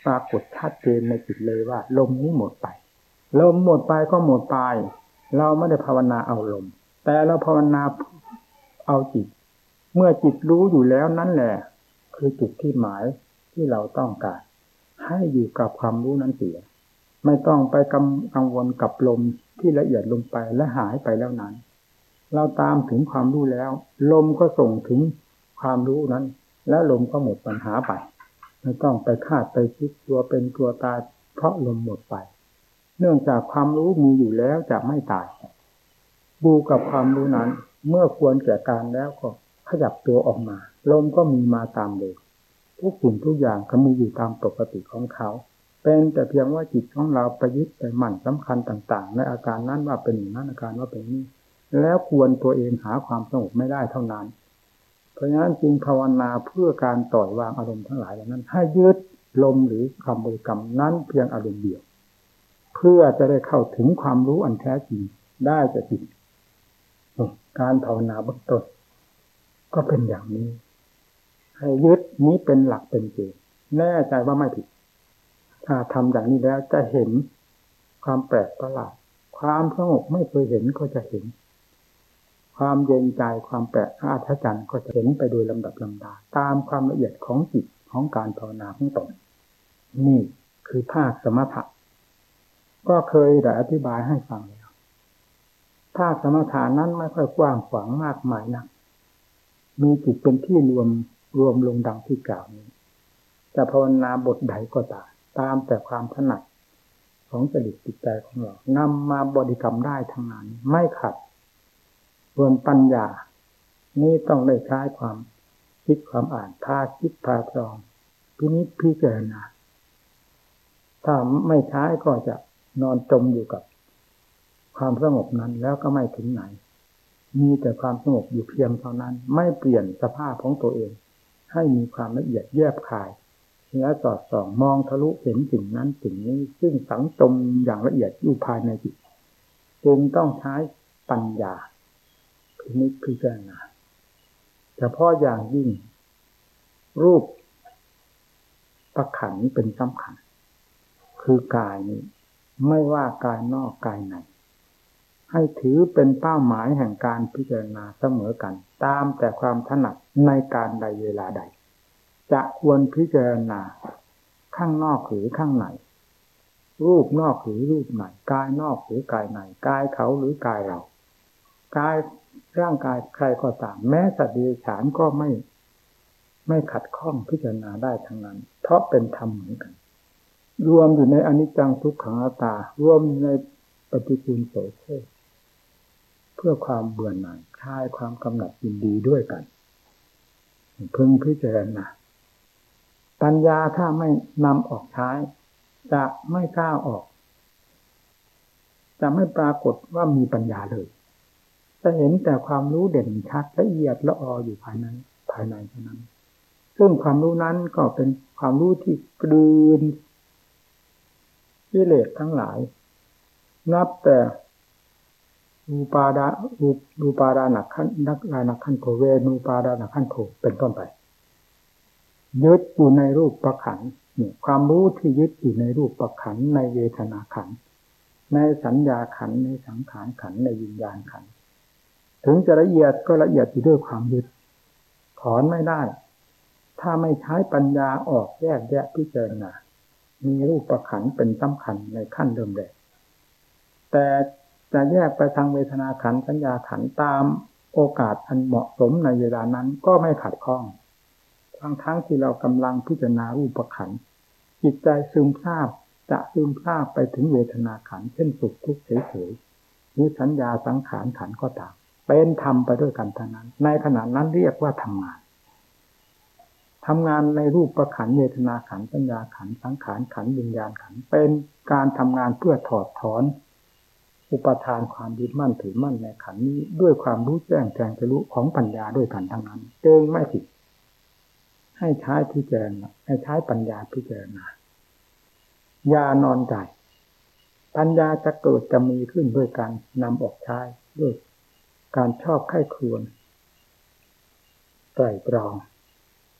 ปรากฏชัดเจนในจิตเลยว่าลมนี้หมดไปลมหมดไปก็หมดไปเราไม่ได้ภาวนาเอาลมแต่เราภาวนาเอาจิตเมื่อจิตรู้อยู่แล้วนั่นแหละคือจุดที่หมายที่เราต้องการให้อยู่กับความรู้นั้นเสียไม่ต้องไปกังวลกับลมที่ละเอียดลงไปและหายไปแล้วนั้นเราตามถึงความรู้แล้วลมก็ส่งถึงความรู้นั้นแล้วลมก็หมดปัญหาไปไม่ต้องไปคาดไปคิดตัวเป็นตัวตายเพราะลมหมดไปเนื่องจากความรู้มีอยู่แล้วจะไม่ตายดูกับความรู้นั้นเมื่อควรแก่การแล้วก็ขยับตัวออกมาลมก็มีมาตามเดิมทุกสิ่งทุกอย่างก็มีอยู่ตามปกติของเขาเป็นแต่เพียงว่าจิตของเราไปยึดไปหมั่นสำคัญต่างๆในอาการนั้นว่าเป็นอย่างนั้นอาการว่าเป็นนี้แล้วควรตัวเองหาความสงบไม่ได้เท่านั้นเพราะฉะนั้นจึงภาวนาเพื่อการต่อยวางอารมณ์ทั้งหลายเหล่านั้นให้ยึดลมหรือคำบริกรรมนั้นเพียงอารมณ์เดียวเพื่อจะได้เข้าถึงความรู้อันแท้จริงได้จะจริงการภาวนาเบื้องต้นก็เป็นอย่างนี้ให้ยึดนี้เป็นหลักเป็นเกณฑ์แน่ใจว่าไม่ผิดถ้าทำอย่างนี้แล้วจะเห็นความแปลกประหลาดความสงบไม่เคยเห็นก็จะเห็นความเย็นใจความแปลกอัศจรรย์ก็จะเห็นไปโดยลำดับลำดาตามความละเอียดของจิตของการภาวนาของตนนี่คือภาคสมถะก็เคยได้อธิบายให้ฟังแล้วภาคสมถะนั้นไม่ค่อยกว้างขวางมากมายนักมีจิตเป็นที่รวมลงดังที่กล่าวนี้จะภาวนาบทใดก็ตามแต่ความถนัดของจริตจิตใจของเรานำมาบริกรรมได้ทั้งนั้นไม่ขัดส่วนปัญญานี่ต้องได้ใช้ความคิดความอ่านพาคิดพาตรองพินิจพิจารณาถ้าไม่ใช้ก็จะนอนจมอยู่กับความสงบนั้นแล้วก็ไม่ถึงไหนมีแต่ความสงบอยู่เพียงเท่านั้นไม่เปลี่ยนสภาพของตัวเองให้มีความละเอียดแยบคายและสอดส่องมองทะลุเห็นสิ่งนั้นสิ่งนี้ซึ่งฝังจมอย่างละเอียดอยู่ภายในจิตจึงต้องใช้ปัญญาพินิจพิจารณาเฉพาะอย่างยิ่งรูปประขันเป็นสำคัญคือกายนี้ไม่ว่ากายนอกกายในให้ถือเป็นเป้าหมายแห่งการพิจารณาเสมอกันตามแต่ความถนัดในการใดเวลาใดจะควรพิจารณาข้างนอกหรือข้างในรูปนอกหรือรูปในกายนอกหรือกายในกายเขาหรือกายเรากายร่างกายใครก็ตามแม้สัตว์เดรัจฉานก็ไม่ขัดข้องพิจารณาได้ทั้งนั้นเพราะเป็นธรรมเหมือนกันรวมอยู่ในอนิจจังทุกขังอนัตตารวมในปฏิกูลโสโครกเพื่อความเบื่อหน่ายคลายความกำหนัดยินดีด้วยกันพึงพิจารณาปัญญาถ้าไม่นำออกใช้จะไม่กล้าออกจะไม่ปรากฏว่ามีปัญญาเลยจะเห็นแต่ความรู้เด่นชัดละเอียดละอออยู่ภายในเท่านั้นซึ่งความรู้นั้นก็เป็นความรู้ที่กลืนกิเลสทั้งหลายนับแต่รูปาดานักขันนักลานักขันโทเวนูปาดานักขันโทเป็นต้นไปยึดอยู่ในรูปประขันเนี่ยความรู้ที่ยึดอยู่ในรูปประขันในเวทนาขันในสัญญาขันในสังขารขันในวิญญาณขันถึงจะละเอียดก็ละเอียดอยู่ด้วยความยึดถอนไม่ได้ถ้าไม่ใช้ปัญญาออกแยกแยะพิจารณามีรูปประขันเป็นสำคัญในขั้นเดิมแรกแต่จะแยกไปทางเวทนาขันสัญญาขันตามโอกาสอันเหมาะสมในเวลานั้นก็ไม่ขัดข้องทั้งที่เรากำลังพิจารณารูปขันธ์จิตใจซึมซาบจะซึมซาบไปถึงเวทนาขันธ์เช่นสุขทุกข์เฉยๆหรือสัญญาสังขารขันธ์ก็ตามเป็นธรรมไปด้วยกันทั้งนั้นในขณะนั้นเรียกว่าทำงานในรูปขันธ์เวทนาขันธ์สัญญาขันธ์สังขารขันธ์วิญญาณขันธ์เป็นการทำงานเพื่อถอดถอนอุปทานความยึดมั่นถือมั่นในขันธ์นี้ด้วยความรู้แจ้งแทงทะลุของปัญญาด้วยกันทั้งนั้นจึงไม่ผิดให้ใช้พิจารณาให้ใช้ปัญญาพิจารณาอย่านอนใจปัญญาจะเกิดจะมีขึ้นด้วยการนำออกใช้ด้วยการชอบใคร่ครวญไตร่ตรองค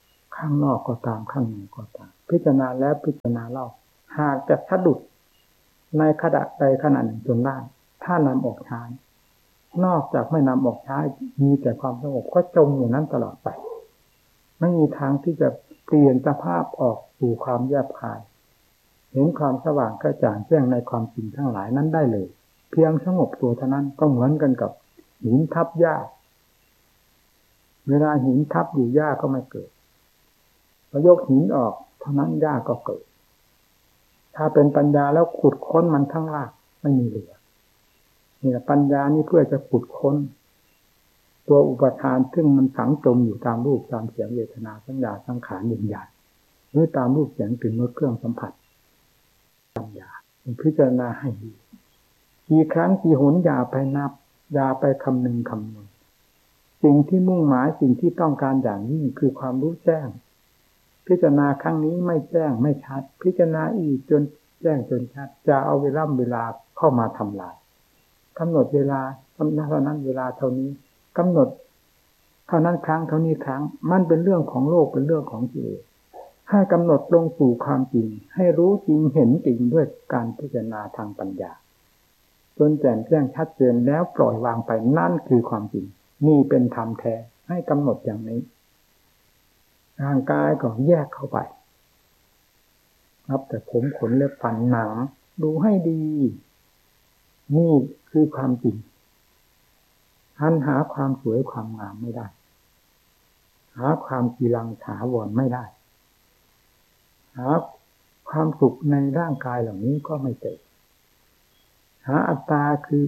ข้างนอกก็ตามข้างในก็ตามพิจารณาแล้วพิจารณาเล่าหากจะสะดุดในขณะใดขณะหนึ่งจนได้ถ้านำออกใช้นอกจากไม่นำออกใช้มีแต่ความสงบก็จมอยู่นั้นตลอดไปไม่มีทางที่จะเปลี่ยนสภาพออกสู่ความแยบคายเห็นความสว่างกระจ่างแจ้งในความจริงทั้งหลายนั้นได้เลยเพียงสงบตัวเท่านั้นก็เหมือนกันกับหินทับหญ้าเวลาหินทับอยู่หญ้าก็ไม่เกิดพอยกหินออกเท่านั้นหญ้าก็เกิดถ้าเป็นปัญญาแล้วขุดค้นมันทั้งรากไม่มีเหลือนี่ปัญญานี่เพื่อจะขุดค้นตัวอุปทานซึ่งมันฝังจมอยู่ตามรูปตามเสียงเวทนาสัญญาสังขารวิญญาณหรือตามรูปเสียงกลิ่นรสเครื่องสัมผัสปัญญาพิจารณาให้ดีกี่ครั้งกี่หนอย่าไปนับอย่าไปคำนึงคำนวณสิ่งที่มุ่งหมายสิ่งที่ต้องการอย่างยิ่งคือความรู้แจ้งพิจารณาครั้งนี้ไม่แจ้งไม่ชัดพิจารณาอีกจนแจ้งจนชัดจะเอาเวลาเข้ามาทำลายกำหนดเวลาเท่านั้นเวลาเท่านี้กำหนดเท่านั้นครั้งเท่านี้ครั้งมันเป็นเรื่องของโลกเป็นเรื่องของกิเลสให้กำหนดลงสู่ความจริงให้รู้จริงเห็นจริงด้วยการพิจารณาทางปัญญาจนแจ่มแจ้งชัดเจนแล้วปล่อยวางไปนั่นคือความจริงนี่เป็นธรรมแท้ให้กำหนดอย่างนี้ร่างกายก็แยกเข้าไปนับแต่ผมขนเล็บฟันหนังดูให้ดีนี่คือความจริงหาความสวยความงามไม่ได้หาความกีรังถาวรไม่ได้หาความสุขในร่างกายเหล่านี้ก็ไม่เจอหาอัตตาคือ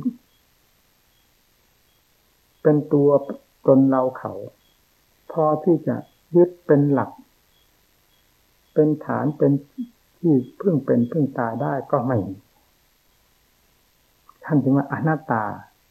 เป็นตัวตนเราเขาพอที่จะยึดเป็นหลักเป็นฐานเป็นที่พึ่งเป็นพึ่งตายได้ก็ไม่ท่านจึงว่าอนัตตา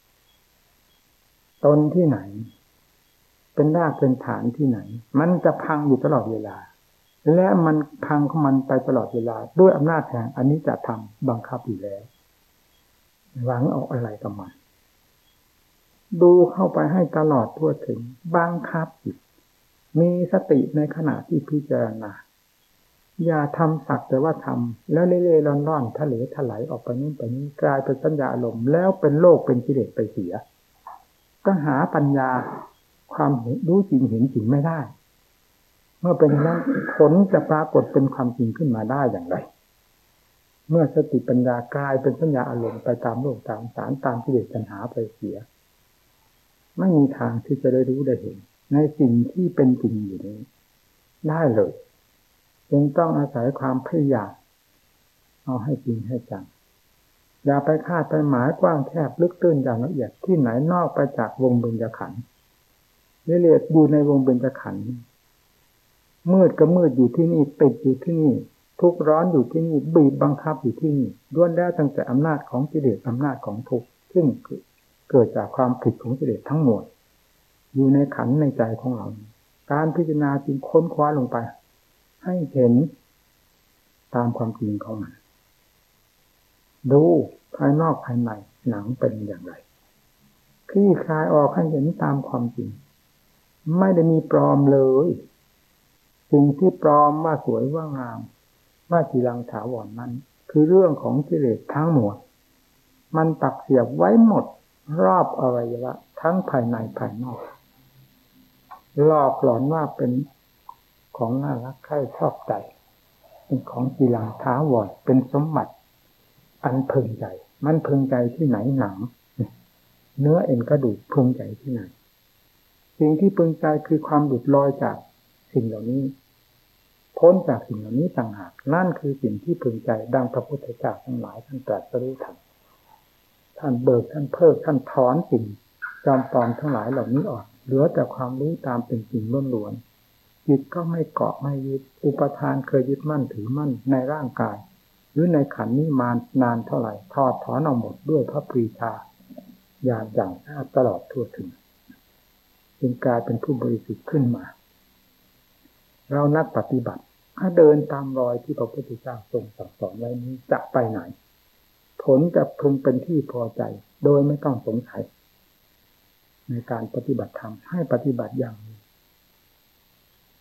ตนที่ไหนเป็นรากเป็นฐานที่ไหนมันจะพังอยู่ตลอดเวลาและมันพังของมันไปตลอดเวลาด้วยอำนาจแห่งอนิจจธรรมบังคับอยู่แล้วหวังเอาอะไรกับมันดูเข้าไปให้ตลอดทั่วถึงบังคับจิตมีสติในขณะที่พิจารณาอย่าทำสักแต่ว่าทำแล้วเล่ๆร่อนๆทะเลถลายออกไปนู่นไปนี้กลายเป็นสัญญาอารมณ์แล้วเป็นโลกเป็นกิเลสไปเสียก็หาปัญญาความรู้จริงเห็นจริงไม่ได้เมื่อเป็นนั้นผลจะปรากฏเป็นความจริงขึ้นมาได้อย่างไรเมื่อสติปัญญากลายเป็นสัญญาอารมณ์ไปตามโลกตามสารตามกิเลสตัณหาไปเสียไม่มีทางที่จะได้รู้ได้เห็นในสิ่งที่เป็นจริงอยู่นี้ได้เลยจึงต้องอาศัยความพยายามเอาให้จริงให้จังอย่าไปคาดไปหมายกว้างแคบลึกตื้นอย่างละเอียดที่ไหนนอกไปจากวงเบญจขันธ์กิเลสอยู่ในวงเบญจขันธ์มืดก็มืดอยู่ที่นี่ติดอยู่ที่นี่ทุกข์ร้อนอยู่ที่นี่บีบบังคับอยู่ที่นี่ล้วนแล้วตั้งแต่อำนาจของกิเลสอำนาจของทุกข์ซึ่งเกิดจากความผิดของกิเลสทั้งหมดอยู่ในขันธ์ในใจของเราการพิจารณาจึงค้นคว้าลงไปให้เห็นตามความจริงของมันดูภายนอกภายในหนังเป็นอย่างไรคลี่คลายออกให้เห็นตามความจริงไม่ได้มีปลอมเลยสิ่งที่ปลอมว่าสวยว่างามว่าจีรังถาวรนั้นคือเรื่องของกิเลสทั้งหมดมันปักเสียบไว้หมดรอบอวัยวะทั้งภายในภายนอกหลอกหลอนว่าเป็นของน่ารักใคร่ชอบใจเป็นของจีรังถาวรเป็นสมบัติอันพึงใจมันพึงใจที่ไหนหนังเนื้อเอ็นกระดูกพึงใจที่ไหนสิ่งที่พึงใจคือความหลุดลอยจากสิ่งเหล่านี้พ้นจากสิ่งเหล่านี้ต่างหากนั่นคือสิ่งที่พึงใจดังพระพุทธเจ้าทั้งหลายท่านตรัสรู้ธรรมท่านเบิกท่านเพิกท่านถอนสิ่งจอมปลอมทั้งหลายเหล่านี้ออกเหลือแต่ความรู้ตามเป็นจริงล้วนๆจิตก็ไม่เกาะไม่ยึดอุปทานเคยยึดมั่นถือมั่นในร่างกายหรือในขันธ์นี้มานานเท่าไหร่ทอดถอนเอาหมดด้วยพระปรีชาญาณอย่างทราบตลอดทั่วถึงจึงกลายเป็นผู้บริสุทธิ์ขึ้นมาเรานักปฏิบัติถ้าเดินตามรอยที่พระพุทธเจ้าทรงสั่งสอนไว้นี้จะไปไหนผลจะพึงเป็นที่พอใจโดยไม่ต้องสงสัยในการปฏิบัติธรรมให้ปฏิบัติอย่างนี้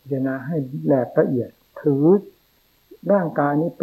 พิจารณาให้แหลกละเอียดถือร่างกายนี้